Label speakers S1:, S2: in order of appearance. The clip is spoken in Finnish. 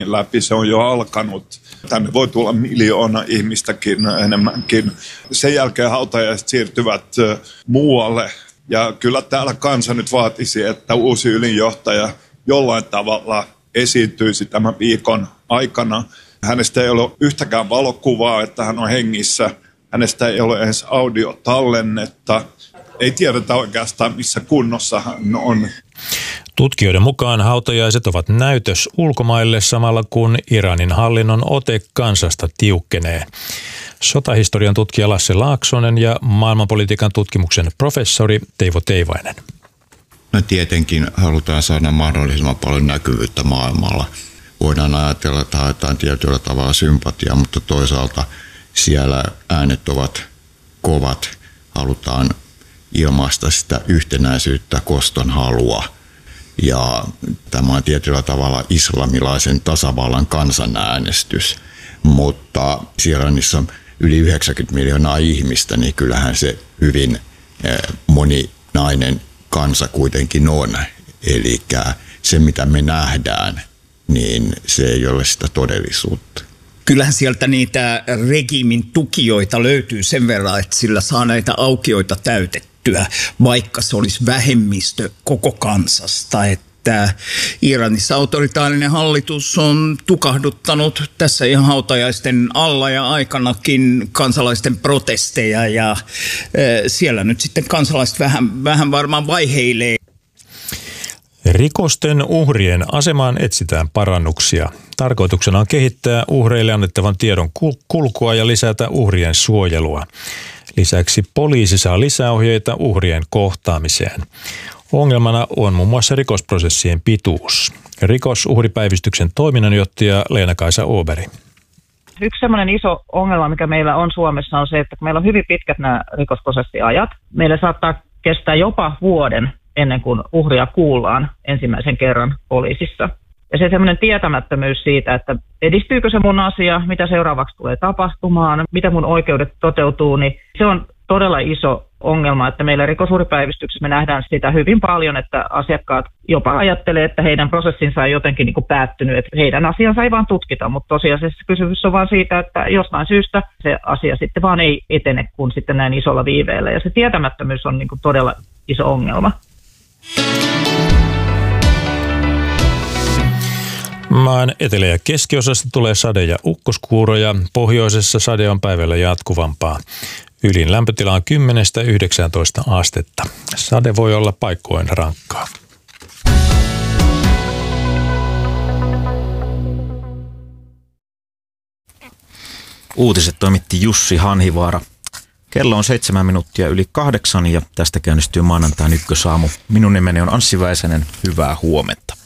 S1: läpi se on jo alkanut. Tänne voi tulla 1 miljoona ihmistäkin enemmänkin. Sen jälkeen hautajaiset siirtyvät muualle. Ja kyllä täällä kansa nyt vaatisi, että uusi ylinjohtaja jollain tavalla esiintyisi tämän viikon aikana. Hänestä ei ole yhtäkään valokuvaa, että hän on hengissä. Hänestä ei ole edes audiotallennetta. Ei tiedetä oikeastaan, missä kunnossa hän on.
S2: Tutkijoiden mukaan hautajaiset ovat näytös ulkomaille samalla kun Iranin hallinnon ote kansasta tiukkenee. Sotahistorian tutkija Lasse Laaksonen ja maailmanpolitiikan tutkimuksen professori Teivo Teivainen.
S3: No tietenkin halutaan saada mahdollisimman paljon näkyvyyttä maailmalla. Voidaan ajatella, että haetaan tietyllä tavalla sympatiaa, mutta toisaalta siellä äänet ovat kovat. Halutaan ilmaista sitä yhtenäisyyttä, koston halua. Ja tämä on tietyllä tavalla islamilaisen tasavallan kansanäänestys, mutta Iranissa on yli 90 miljoonaa ihmistä, niin kyllähän se hyvin moninainen kansa kuitenkin on. Eli se, mitä me nähdään, niin se ei ole sitä todellisuutta.
S4: Kyllähän sieltä niitä regiimin tukijoita löytyy sen verran, että sillä saa näitä aukioita täytettyä, vaikka se olisi vähemmistö koko kansasta. Että Iranissa autoritaarinen hallitus on tukahduttanut tässä ihan hautajaisten alla ja aikanakin kansalaisten protesteja ja siellä nyt sitten kansalaiset vähän varmaan vaiheilee.
S2: Rikosten uhrien asemaan etsitään parannuksia. Tarkoituksena on kehittää uhreille annettavan tiedon kulkua ja lisätä uhrien suojelua. Lisäksi poliisi saa lisäohjeita uhrien kohtaamiseen. Ongelmana on muun muassa rikosprosessien pituus. Rikosuhripäivystyksen toiminnanjohtaja Leena-Kaisa Åberg.
S5: Yksi sellainen iso ongelma, mikä meillä on Suomessa, on se, että meillä on hyvin pitkät nämä rikosprosessiajat. Meillä saattaa kestää jopa vuoden ennen kuin uhria kuullaan ensimmäisen kerran poliisissa. Ja se semmoinen tietämättömyys siitä, että edistyykö se mun asia, mitä seuraavaksi tulee tapahtumaan, mitä mun oikeudet toteutuu, niin se on todella iso ongelma, että meillä rikosuhripäivystyksessä me nähdään sitä hyvin paljon, että asiakkaat jopa ajattelee, että heidän prosessinsa on jotenkin niin kuin päättynyt, että heidän asiansa ei vaan tutkita, mutta tosiasiassa kysymys on vaan siitä, että jostain syystä se asia sitten vaan ei etene kuin sitten näin isolla viiveellä, ja se tietämättömyys on niin kuin todella iso ongelma.
S2: Maan etelä- ja keskiosassa tulee sade- ja ukkoskuuroja. Pohjoisessa sade on päivällä jatkuvampaa. Ylin lämpötila on 10–19 astetta. Sade voi olla paikkoin rankkaa.
S6: Uutiset toimitti Jussi Hanhivaara. Kello on 7:07 ja tästä käynnistyy maanantain ykkösaamu. Minun nimeni on Anssi Väisänen. Hyvää huomenta.